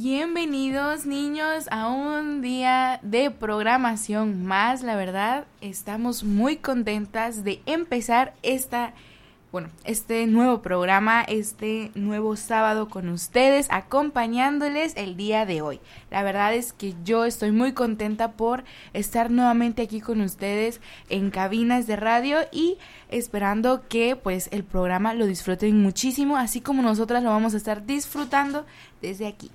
Bienvenidos niños a un día de programación más. La verdad, estamos muy contentas de empezar este nuevo programa, este nuevo sábado con ustedes, acompañándoles el día de hoy. La verdad es que yo estoy muy contenta por estar nuevamente aquí con ustedes en cabinas de radio y esperando que pues el programa lo disfruten muchísimo, así como nosotras lo vamos a estar disfrutando desde aquí.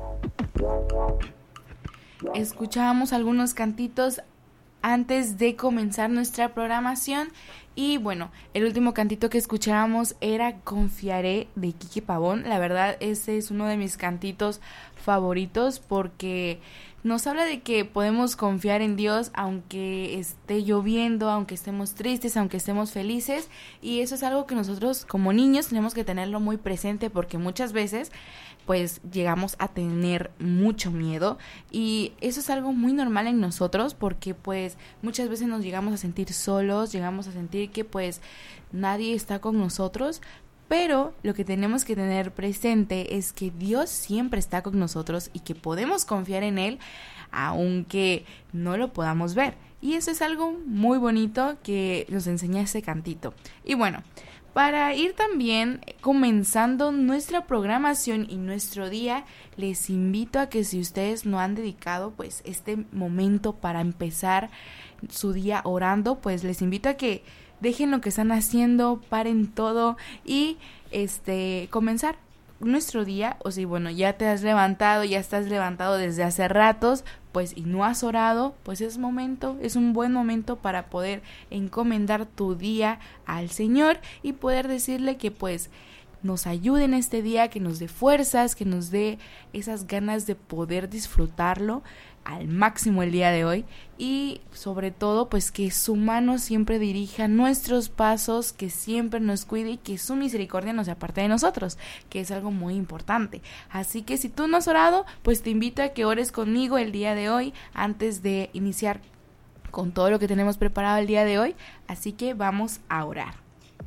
Escuchábamos algunos cantitos antes de comenzar nuestra programación y bueno, el último cantito que escuchábamos era Confiaré de Kike Pavón. La verdad, ese es uno de mis cantitos favoritos porque nos habla de que podemos confiar en Dios aunque esté lloviendo, aunque estemos tristes, aunque estemos felices, y eso es algo que nosotros como niños tenemos que tenerlo muy presente porque muchas veces pues llegamos a tener mucho miedo y eso es algo muy normal en nosotros porque pues muchas veces nos llegamos a sentir solos, llegamos a sentir que pues nadie está con nosotros, pero lo que tenemos que tener presente es que Dios siempre está con nosotros y que podemos confiar en Él aunque no lo podamos ver, y eso es algo muy bonito que nos enseña ese cantito. Y bueno, para ir también comenzando nuestra programación y nuestro día, les invito a que si ustedes no han dedicado pues este momento para empezar su día orando, pues les invito a que dejen lo que están haciendo, paren todo y comenzar nuestro día. O si bueno, ya te has levantado, ya estás levantado desde hace ratos, pues y no has orado, pues es un buen momento para poder encomendar tu día al Señor y poder decirle que pues nos ayude en este día, que nos dé fuerzas, que nos dé esas ganas de poder disfrutarlo al máximo el día de hoy, y sobre todo pues que su mano siempre dirija nuestros pasos, que siempre nos cuide y que su misericordia no se aparte de nosotros, que es algo muy importante. Así que si tú no has orado, pues te invito a que ores conmigo el día de hoy antes de iniciar con todo lo que tenemos preparado el día de hoy. Así que vamos a orar.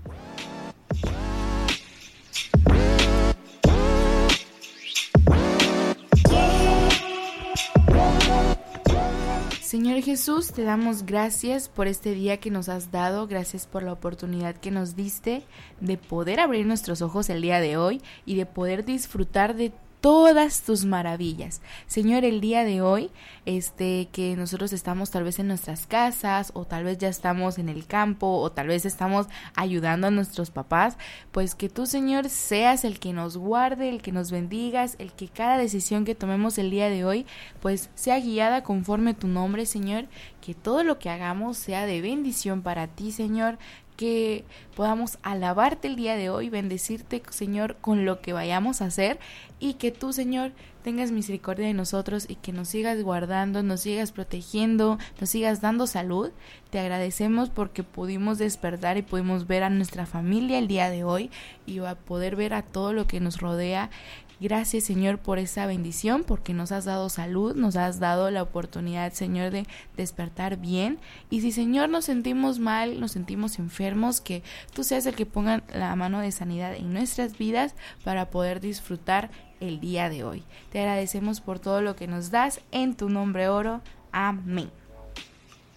Señor Jesús, te damos gracias por este día que nos has dado, gracias por la oportunidad que nos diste de poder abrir nuestros ojos el día de hoy y de poder disfrutar de todas tus maravillas. Señor, el día de hoy, que nosotros estamos tal vez en nuestras casas, o tal vez ya estamos en el campo, o tal vez estamos ayudando a nuestros papás, pues que tú, Señor, seas el que nos guarde, el que nos bendigas, el que cada decisión que tomemos el día de hoy, pues sea guiada conforme tu nombre, Señor, que todo lo que hagamos sea de bendición para ti, Señor, que podamos alabarte el día de hoy, bendecirte, Señor, con lo que vayamos a hacer, y que tú, Señor, tengas misericordia de nosotros y que nos sigas guardando, nos sigas protegiendo, nos sigas dando salud. Te agradecemos porque pudimos despertar y pudimos ver a nuestra familia el día de hoy y a poder ver a todo lo que nos rodea. Gracias, Señor, por esa bendición, porque nos has dado salud, nos has dado la oportunidad, Señor, de despertar bien. Y si, Señor, nos sentimos mal, nos sentimos enfermos, que tú seas el que ponga la mano de sanidad en nuestras vidas para poder disfrutar el día de hoy. Te agradecemos por todo lo que nos das. En tu nombre oro. Amén.